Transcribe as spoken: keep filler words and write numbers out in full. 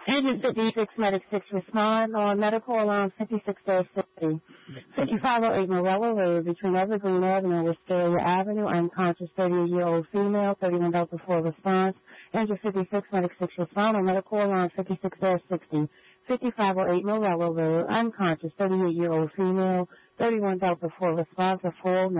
Engine fifty-six, Medic six, respond on medical alarm fifty-six sixty. fifty-five oh eight Morello Road between Evergreen Avenue and Wisteria Avenue. Unconscious thirty-eight-year-old female, thirty-one Delta four response. Engine fifty-six, Medic six, respond on medical alarm fifty-six sixty. fifty-five oh eight Morello Road, unconscious thirty-eight-year-old female, thirty-one Delta four response, a full